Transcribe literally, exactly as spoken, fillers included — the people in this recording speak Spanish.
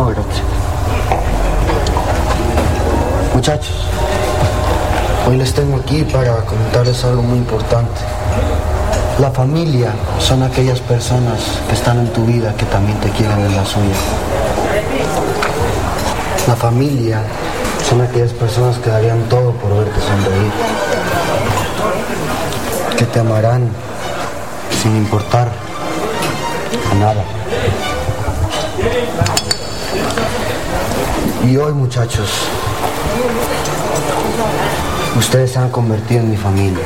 No, gracias. Muchachos, hoy les tengo aquí para comentarles algo muy importante. La familia son aquellas personas que están en tu vida que también te quieren en la suya. La familia son aquellas personas que darían todo por verte sonreír, que te amarán sin importar a nada. Y hoy, muchachos, ustedes se han convertido en mi familia.